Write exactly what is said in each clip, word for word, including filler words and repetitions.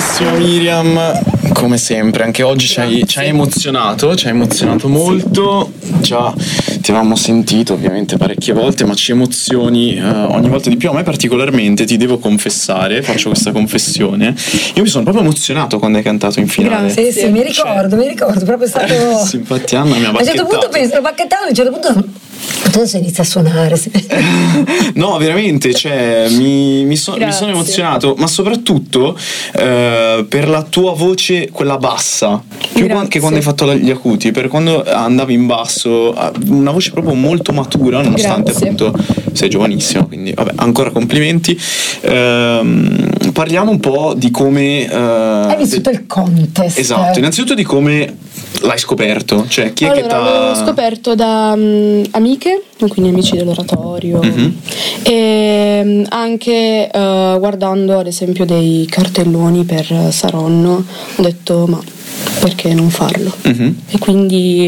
Carissima Miriam, come sempre, anche oggi ci hai, ci hai emozionato, ci hai emozionato molto. Già ti avevamo sentito ovviamente parecchie volte, ma ci emozioni eh, ogni volta di più. A me particolarmente, ti devo confessare, faccio questa confessione, io mi sono proprio emozionato quando hai cantato in finale. Grazie, sì, sì, mi ricordo, cioè, mi ricordo, proprio stato... sì, infatti Anna mi ha bacchettato. A un certo punto penso, l'ho bacchettato, a un certo punto... Adesso inizia a suonare. No, veramente, cioè mi, mi, so, mi sono emozionato, ma soprattutto eh, per la tua voce, quella bassa, più Grazie. Che quando hai fatto gli acuti, per quando andavi in basso, una voce proprio molto matura, nonostante Grazie. Appunto sei giovanissima, quindi vabbè, ancora complimenti. Eh, parliamo un po' di come eh, hai vissuto de- il contest. Esatto, innanzitutto di come l'hai scoperto, cioè chi è allora, che t'ha... l'ho scoperto da um, amiche, quindi amici dell'oratorio, mm-hmm. e um, anche uh, guardando ad esempio dei cartelloni per Saronno, ho detto ma perché non farlo? Mm-hmm. E quindi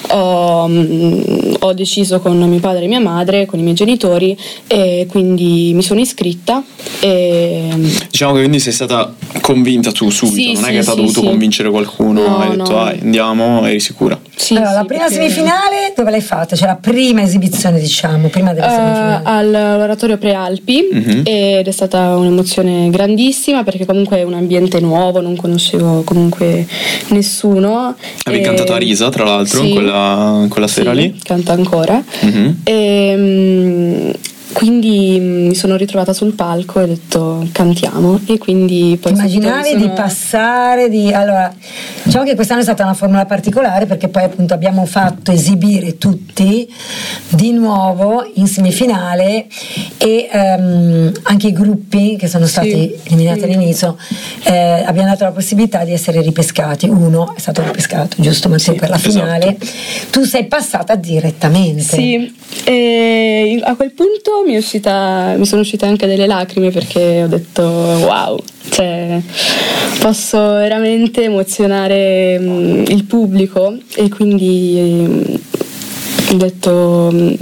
um, ho deciso con mio padre e mia madre, con i miei genitori, e quindi mi sono iscritta e... Diciamo che quindi sei stata convinta tu subito, sì, non sì, è che ti ha sì, dovuto sì. convincere qualcuno, no, hai detto no. ah, andiamo, eri sicura? Sì, allora, sì, la prima perché... semifinale dove l'hai fatta? Cioè la prima esibizione, diciamo, prima della uh, semifinale? All'oratorio Prealpi, mm-hmm. ed è stata un'emozione grandissima perché comunque è un ambiente nuovo, non conoscevo comunque nessuno. Avevi e... cantato a Risa, tra l'altro, sì, in quella, in quella sera sì, lì? Canta ancora. Mm-hmm. E... quindi mi sono ritrovata sul palco e ho detto cantiamo, e quindi poi immaginavi sono... di passare di allora diciamo che quest'anno è stata una formula particolare perché poi appunto abbiamo fatto esibire tutti di nuovo in semifinale e um, anche i gruppi che sono stati sì. eliminati sì. all'inizio eh, abbiamo dato la possibilità di essere ripescati. Uno è stato ripescato, giusto Matteo, sì, per la finale, esatto. Tu sei passata direttamente. Sì, e a quel punto mi è uscita, mi sono uscite anche delle lacrime perché ho detto wow, cioè posso veramente emozionare mh, il pubblico, e quindi mh, ho detto mh,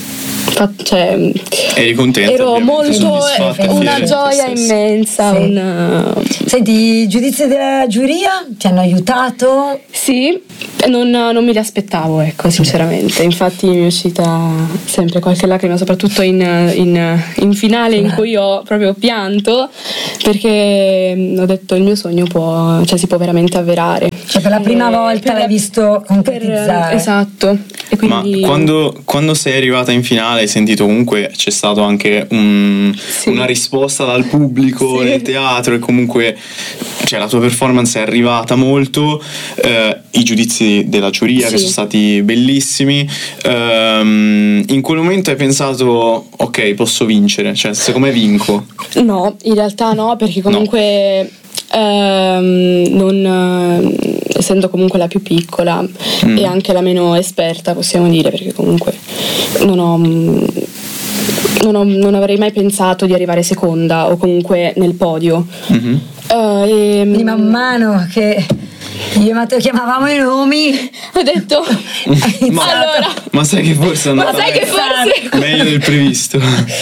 cioè, eri contenta? Ero molto una gioia immensa. Sì. Una... Senti, i giudizi della giuria ti hanno aiutato? Sì, non, non me li aspettavo, ecco, sinceramente. Infatti mi è uscita sempre qualche lacrima, soprattutto in, in, in finale, in cui ho proprio pianto perché ho detto il mio sogno può, cioè, si può veramente avverare. Cioè per la prima e volta l'hai la, visto concretizzare. Per, esatto. E quindi... Ma quando, quando sei arrivata in finale hai sentito comunque c'è stato anche un, sì. una risposta dal pubblico sì. nel teatro, e comunque cioè, la tua performance è arrivata molto, eh, i giudizi della giuria sì. che sono stati bellissimi, ehm, in quel momento hai pensato ok, posso vincere, cioè secondo me vinco? No, in realtà no, perché comunque no. ehm, non... essendo comunque la più piccola mm. e anche la meno esperta, possiamo dire, perché comunque non ho, non ho non avrei mai pensato di arrivare seconda o comunque nel podio. Mm-hmm. Uh, e, Quindi man mano che io e Matteo chiamavamo i nomi ho detto ma, allora ma sai che forse è ma sai che forse meglio del previsto.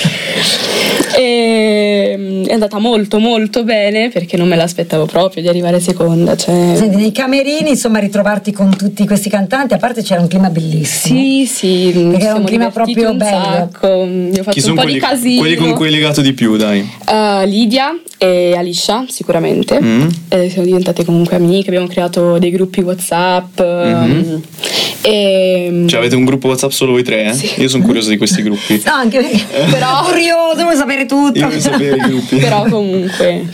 E è andata molto molto bene perché non me l'aspettavo proprio di arrivare seconda, cioè... Senti, nei camerini insomma ritrovarti con tutti questi cantanti, a parte c'era un clima bellissimo. Sì sì, perché era un clima proprio un bello sacco. Io ho fatto Chi un po' quelli, di casino. Quelli con cui hai legato di più, dai? uh, Lidia e Alicia sicuramente, mm. eh, siamo diventate comunque amiche, abbiamo creato dei gruppi WhatsApp, mm-hmm. um, e... cioè avete un gruppo WhatsApp solo voi tre? Eh? Sì. Io sono curioso di questi gruppi. No, anche perché però curioso, vuoi sapere tutto. Io voglio sapere i gruppi. Però comunque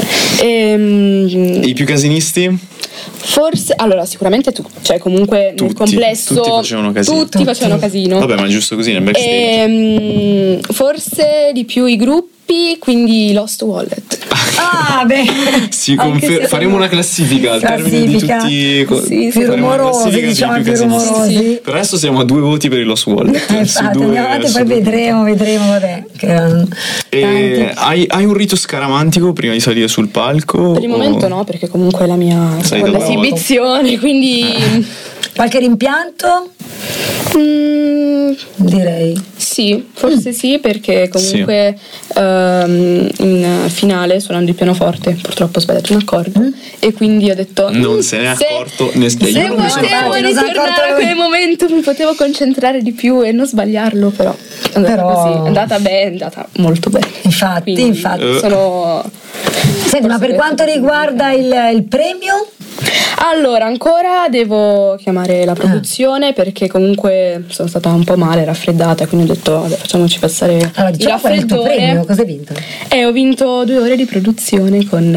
ehm, i più casinisti? Forse, allora sicuramente tu, cioè comunque tutti, nel complesso tutti facevano casino. Tutti, tutti facevano casino. Vabbè, ma è giusto così nel backstage. Ehm, forse di più i gruppi, quindi Lost Wallet. Ah, beh, si confer- faremo una classifica al termine di tutti co- sì, più rumorosi, diciamo più rumorosi. Sì. Per adesso siamo a due voti per il Lost Wallet. Eh, infatti, andiamo avanti, poi vedremo, vedremo, vabbè. Che, e hai, hai un rito scaramantico prima di salire sul palco? Per il momento o... no, perché comunque è la mia seconda esibizione, quindi qualche rimpianto? Mm, Mm, direi. Sì, forse mm. sì, perché comunque sì. um, in finale suonando il pianoforte purtroppo ho sbagliato un accordo mm. e quindi ho detto non se ne è accorto ne se, se potevo ritornare a quel momento mi potevo concentrare di più e non sbagliarlo, però è andata però... così, è andata bene, è andata molto bene, infatti, quindi, infatti. Uh. sono Senti, ma per quanto riguarda il, il premio? Allora, ancora devo chiamare la produzione ah. perché comunque sono stata un po' male, raffreddata, quindi ho detto vabbè, facciamoci passare allora, diciamo il raffreddore. Qual è il tuo premio? Cosa hai vinto? Eh, ho vinto due ore di produzione con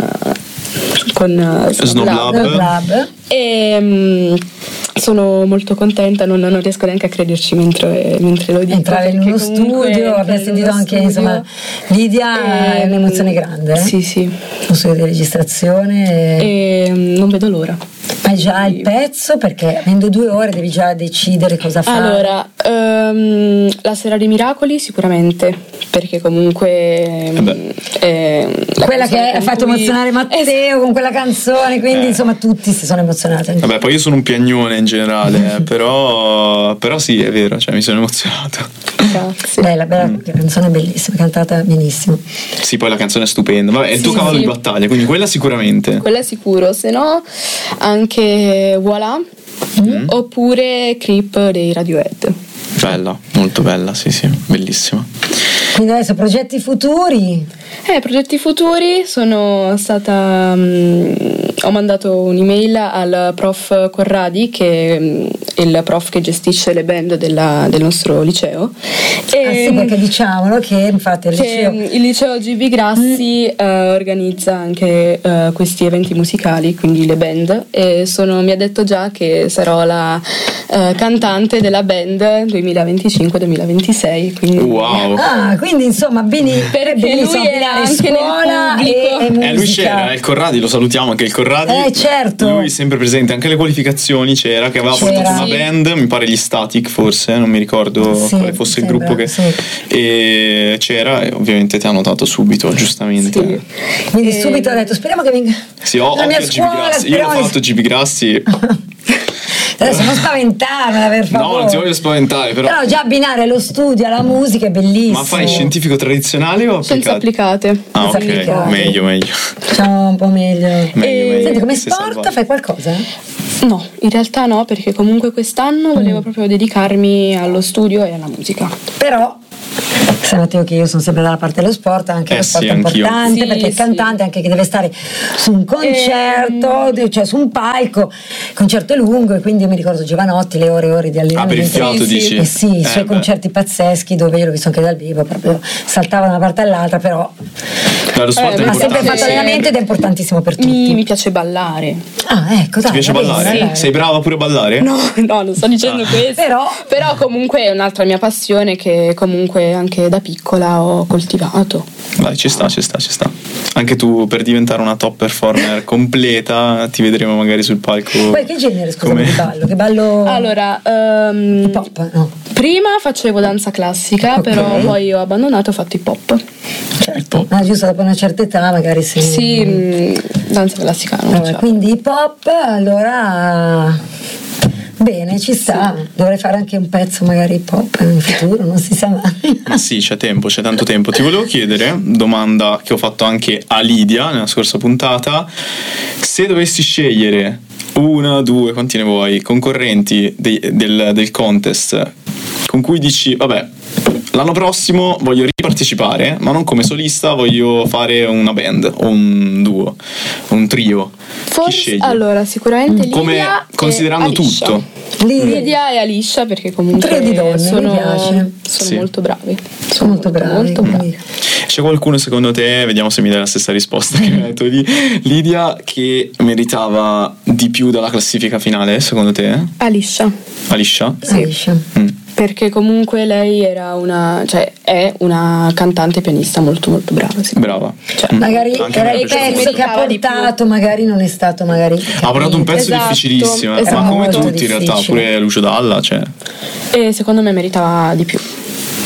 uh, con uh, Snoblab. Snoblab. E um, sono molto contenta, non, non riesco neanche a crederci mentre, mentre lo dico. Entrare in uno studio, abbiamo sentito anche studio. Insomma Lidia, e, è un'emozione grande. Eh? Sì, sì. Un studio di registrazione. E, e non vedo l'ora. Hai già il pezzo? Perché avendo due ore devi già decidere cosa fare. Allora, um, la Sera dei Miracoli sicuramente, perché comunque eh è quella che ha fatto cui... emozionare Matteo es- con quella canzone, quindi eh. insomma tutti si sono emozionati. Vabbè, poi io sono un piagnone in generale, eh, però, però sì, è vero, cioè mi sono emozionato. Grazie. Bella, bella, mm. la canzone è bellissima, cantata benissimo. Sì, poi la canzone è stupenda. Vabbè, è il sì, tuo cavallo sì. di battaglia, quindi quella sicuramente. Quella sicuro, se no anche Voilà mm. oppure Creep dei Radiohead. Bella, molto bella, sì sì, bellissima. Quindi adesso progetti futuri? Eh, progetti futuri, sono stata um, ho mandato un'email al prof Corradi, che è il prof che gestisce le band della, del nostro liceo. E, ah sì, perché diciamolo che infatti il liceo, il liceo G B Grassi mm. uh, organizza anche uh, questi eventi musicali, quindi le band, e sono, mi ha detto già che sarò la uh, cantante della band duemilaventicinque duemilaventisei, quindi wow. Ah, quindi insomma bini, perché lui è anche scuola nel e, e musica. Eh, lui c'era, il Corradi, lo salutiamo anche il Corradi. Eh certo. Lui è sempre presente, anche alle qualificazioni c'era, che aveva c'era. portato una band, mi pare gli Static forse, non mi ricordo sì, quale fosse sembra, il gruppo che sì. E c'era, e ovviamente ti ha notato subito, giustamente. Sì. Quindi e... subito ha detto speriamo che venga. Sì, ho, la mia scuola, Grassi. Io ho fatto G B Grassi. Adesso non spaventarmi, per favore. No, non ti voglio spaventare, però. Però già abbinare lo studio alla musica è bellissimo. Ma fai scientifico tradizionale o applicate? Senza applicate. Ah, ok, applicate. meglio, meglio. Facciamo un po' meglio. meglio, meglio. Senti, come sport fai qualcosa? No, in realtà no, perché comunque quest'anno volevo mm. proprio dedicarmi allo studio e alla musica. Però sai Matteo che io sono sempre dalla parte dello sport, anche eh lo sport sì, è importante, sì, perché il sì. cantante anche che deve stare su un concerto, e... cioè su un palco, il concerto è lungo, e quindi io mi ricordo Giovanotti, le ore e ore di allenamento. Ah, per il fiato sì, dici? Eh sì, i eh, suoi beh. concerti pazzeschi dove io l'ho visto anche dal vivo, proprio saltava da una parte all'altra, però Beh, lo sport eh, è ha sempre fatto sì. allenamento ed è importantissimo per tutti. Mi, mi piace ballare. Ah, ecco, dai. Ti piace ballare? ballare? Sei brava pure a ballare? No, no, non sto dicendo ah. questo. Però, Però comunque è un'altra mia passione che comunque anche da piccola ho coltivato. Dai, ci sta, ci sta, ci sta. Anche tu, per diventare una top performer completa, ti vedremo magari sul palco. Poi che genere, scusa, di ballo? Che ballo? Allora, um, hip hop, no? Prima facevo danza classica, okay. Però poi ho abbandonato e ho fatto hip hop. Certo, ah, giusto dopo una certa età magari sì. Sì, mh, danza classica non allora, quindi hip hop, allora bene, ci sta. Sì. Dovrei fare anche un pezzo magari hip hop in futuro, non si sa mai. Ma sì, c'è tempo, c'è tanto tempo. Ti volevo chiedere, domanda che ho fatto anche a Lidia nella scorsa puntata, se dovessi scegliere una, due, quanti ne vuoi, concorrenti dei, del, del contest con cui dici, vabbè, l'anno prossimo voglio ripartecipare, ma non come solista, voglio fare una band o un duo, un trio. Forse, chi scegli? Allora, sicuramente Lidia come, considerando e Alicia. tutto. Lidia e Alicia, perché comunque tre di donne, sono, mi piace. sono sì. molto bravi. Sono, sono molto bravi. Molto bravi. C'è qualcuno secondo te, vediamo se mi dai la stessa risposta che mi hai detto di Lidia, che meritava di più dalla classifica finale, secondo te? Alicia. Alicia? Sì. Alicia. Mm. Perché comunque lei era una, cioè è una cantante pianista molto molto brava. Sì. Brava. Cioè, magari era il pezzo che ha portato, magari non è stato magari. Ha portato un pezzo esatto, difficilissimo, esatto. ma come tutti difficile. in realtà, pure Lucio Dalla, cioè. E secondo me meritava di più.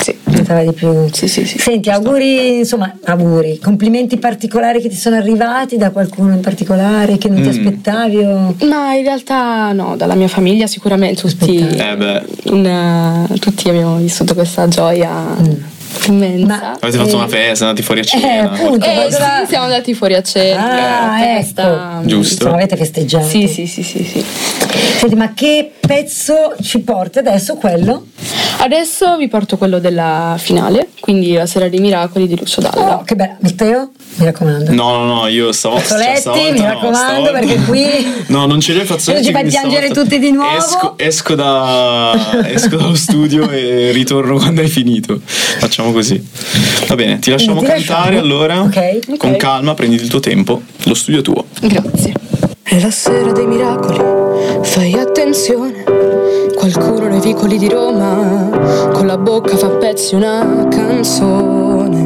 sì. meritava di più. Sì, sì, sì. Senti, auguri, insomma, auguri, complimenti particolari che ti sono arrivati da qualcuno in particolare che non ti Mm. aspettavi o... Ma in realtà no, dalla mia famiglia sicuramente tutti, Eh beh. in, tutti abbiamo vissuto questa gioia immensa. Ma- Avete fatto Eh, una festa, andati fuori a Eh, cena. appunto, Eh, cosa- sì, siamo andati fuori a cena. Ah, Tutta ecco. questa- Giusto. Insomma, avete festeggiato. Sì, sì, sì, sì, sì. Senti, ma che pezzo ci porta adesso quello? Adesso vi porto quello della finale, quindi la Sera dei Miracoli di Lucio Dalla. Oh, che bello. Matteo, mi raccomando. No, no, no, io stavolta, Fazzoletti, stavolta mi no, raccomando, stavolta- perché qui- No, non ce li ho i fazzoletti. ci fai quindi piangere stavolta tutti di nuovo. Esco, esco, da, esco dallo studio e ritorno quando hai finito. Facciamo così. Va bene, ti lasciamo Quindi ti cantare lasciamo. allora. Ok. Con Ok. calma, prenditi il tuo tempo. Lo studio è tuo. Grazie. È la sera dei miracoli, fai attenzione. Qualcuno nei vicoli di Roma con la bocca fa pezzi una canzone.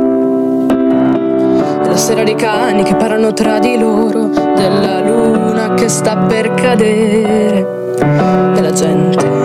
È la sera dei cani che parlano tra di loro, della luna che sta per cadere, e la gente